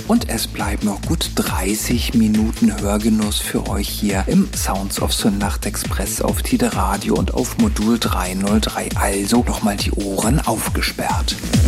und es bleiben noch gut 30 Minuten Hörgenuss für euch hier im Sounds of the Nachtexpress auf Tide Radio und auf Modul 303. Also nochmal die Ohren aufgesperrt.